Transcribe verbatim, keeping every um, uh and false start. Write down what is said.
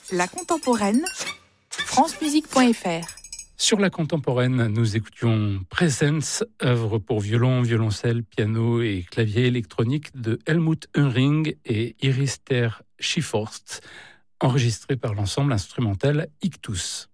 La contemporaine, francemusique point f r. Sur la contemporaine, nous écoutions Presence, œuvre pour violon, violoncelle, piano et clavier électronique de Helmut Hönring et Iris Ter Schieforst, enregistrée par l'ensemble instrumental Ictus.